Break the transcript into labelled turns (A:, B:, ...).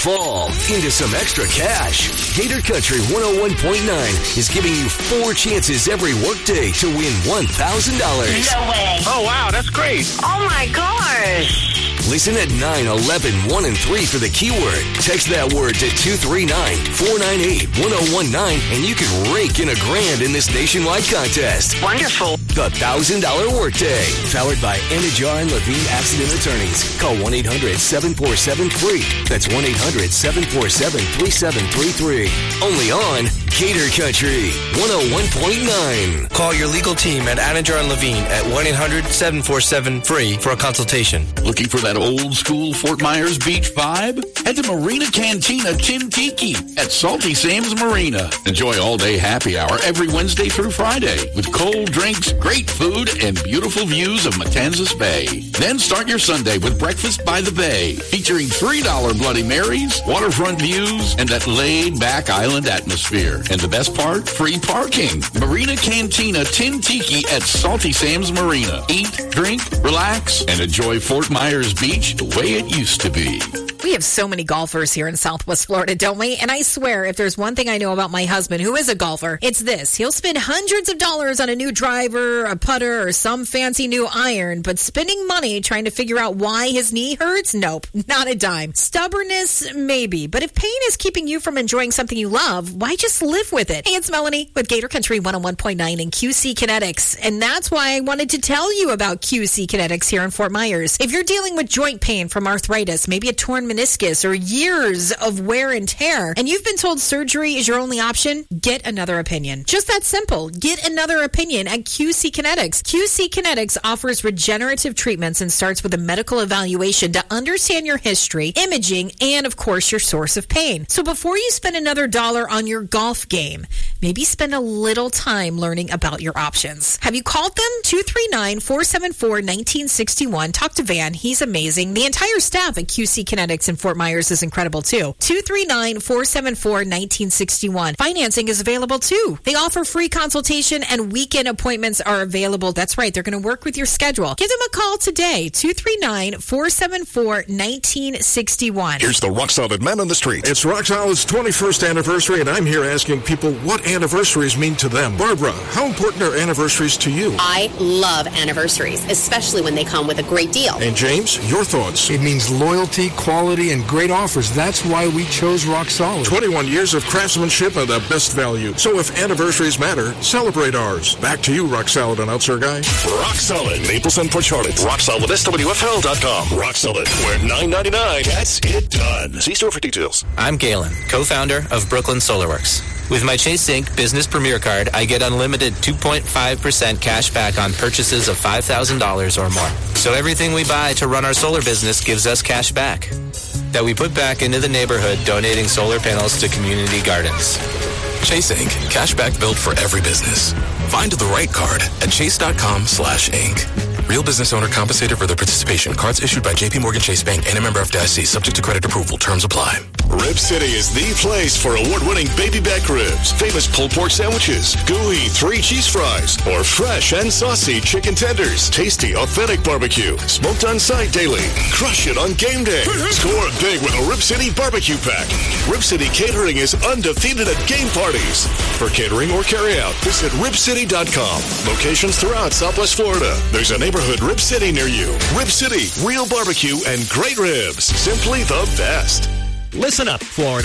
A: fall into some extra cash. Gator Country 101.9 is giving you 4 chances every workday to win $1,000.
B: No way.
C: Oh, wow, that's great.
B: Oh, my gosh.
A: Listen at 9, 11, 1, and 3 for the keyword. Text that word to 239-498-1019, and you can rake in $1,000 in this nationwide contest.
B: Wonderful.
A: The $1,000 Workday. Powered by Anajar and Levine Accident Attorneys. Call 1-800-747-FREE. That's 1-800-747-3733. Only on Gator Country 101.9.
D: Call your legal team at Anajar and Levine at 1-800-747-FREE for a consultation.
E: Looking for that old school Fort Myers Beach vibe? Head to Marina Cantina Chin Tiki at Salty Sam's Marina. Enjoy all-day happy hour every Wednesday through Friday with cold drinks, great food, and beautiful views of Matanzas Bay. Then start your Sunday with breakfast by the bay, featuring $3 Bloody Marys, waterfront views, and that laid-back island atmosphere. And the best part? Free parking. Marina Cantina Tin Tiki at Salty Sam's Marina. Eat, drink, relax, and enjoy Fort Myers Beach the way it used to be.
F: We have so many golfers here in Southwest Florida, don't we? And I swear, if there's one thing I know about my husband, who is a golfer, it's this. He'll spend hundreds of dollars on a new driver, a putter, or some fancy new iron, but spending money trying to figure out why his knee hurts? Nope, not a dime. Stubbornness? Maybe. But if pain is keeping you from enjoying something you love, why just live with it? Hey, it's Melanie with Gator Country 101.9 and QC Kinetics. And that's why I wanted to tell you about QC Kinetics here in Fort Myers. If you're dealing with joint pain from arthritis, maybe a torn meniscus, or years of wear and tear, and you've been told surgery is your only option, get another opinion. Just that simple. Get another opinion at QC Kinetics. QC Kinetics offers regenerative treatments and starts with a medical evaluation to understand your history, imaging, and of course your source of pain. So before you spend another dollar on your golf game, maybe spend a little time learning about your options. Have you called them? 239-474-1961. Talk to Van. He's amazing. The entire staff at QC Kinetics in Fort Myers is incredible too. 239-474-1961. Financing is available too. They offer free consultation and weekend appointments are available. That's right. They're going to work with your schedule. Give them a call today. 239-474-1961.
G: Here's the Rock Solid Man on the Street. It's Rock Solid's 21st anniversary, and I'm here asking people what anniversaries mean to them. Barbara, how important are anniversaries to you?
H: I love anniversaries, especially when they come with a great deal.
G: And James, your thoughts?
I: It means loyalty, quality, and great offers. That's why we chose Rock Solid.
G: 21 years of craftsmanship and the best value. So if anniversaries matter, celebrate ours. Back to you, Rock Solid Announcer Guy.
J: Rock Solid, Naples and Port Charlotte. Rock Solid, SWFL.com. Rock Solid, where $9.99 gets it done. See store for details.
D: I'm Galen, co-founder of Brooklyn SolarWorks. With my Chase Inc. Business Premier Card, I get unlimited 2.5% cash back on purchases of $5,000 or more. So everything we buy to run our solar business gives us cash back that we put back into the neighborhood, donating solar panels to community gardens.
K: Chase Inc. Cashback built for every business. Find the right card at chase.com/inc. Real business owner compensated for their participation. Cards issued by J.P. Morgan Chase Bank and a member FDIC. Subject to credit approval. Terms apply.
J: Rib City is the place for award-winning baby back ribs, famous pulled pork sandwiches, gooey 3 cheese fries, or fresh and saucy chicken tenders. Tasty, authentic barbecue, smoked on site daily. Crush it on game day. Score big with a Rib City barbecue pack. Rib City Catering is undefeated at game parties. For catering or carryout, visit ribcity.com. Locations throughout Southwest Florida. There's a neighborhood Rib City near you. Rib City, real barbecue and great ribs. Simply the best.
L: Listen up, Florida.